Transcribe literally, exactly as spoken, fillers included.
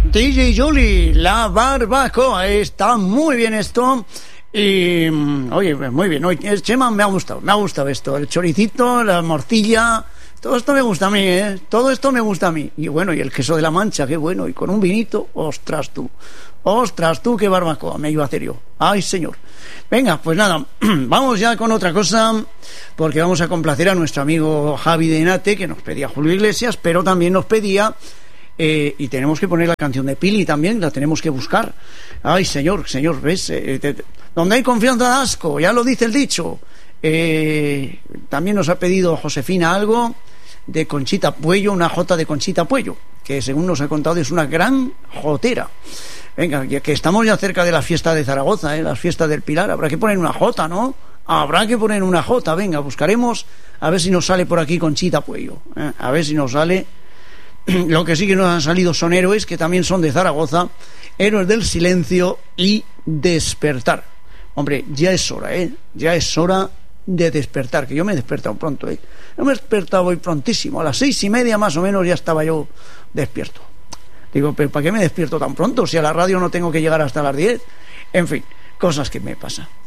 D J Juli, la barbacoa. Está muy bien esto. Y, oye, muy bien. Oye, Chema, me ha gustado, me ha gustado esto. El choricito, la morcilla, todo esto me gusta a mí, ¿eh? Todo esto me gusta a mí. Y bueno, y el queso de la Mancha, qué bueno. Y con un vinito, ostras tú. Ostras tú, qué barbacoa me iba a hacer yo. Ay, señor. Venga, pues nada, vamos ya con otra cosa, porque vamos a complacer a nuestro amigo Javi de Enate, que nos pedía Julio Iglesias, pero también nos pedía, eh, y tenemos que poner la canción de Pili también, la tenemos que buscar. Ay, señor, señor, ¿ves? Eh, te, te, donde hay confianza da asco, ya lo dice el dicho. Eh, también nos ha pedido Josefina algo de Conchita Puello, una jota de Conchita Puello, que según nos ha contado es una gran jotera. Venga, ya que estamos ya cerca de la fiesta de Zaragoza, ¿eh? Las fiestas del Pilar, habrá que poner una jota, ¿no? Habrá que poner una jota, venga, buscaremos a ver si nos sale por aquí Conchita Puello, ¿eh? A ver si nos sale. Lo que sí que nos han salido son héroes, que también son de Zaragoza, Héroes del Silencio y Despertar. Hombre, ya es hora, ¿eh? Ya es hora de despertar, que yo me he despertado pronto, ¿eh? Yo me he despertado hoy prontísimo, a las seis y media más o menos ya estaba yo despierto. Digo, pero ¿para qué me despierto tan pronto? Si a la radio no tengo que llegar hasta las diez. En fin, cosas que me pasan.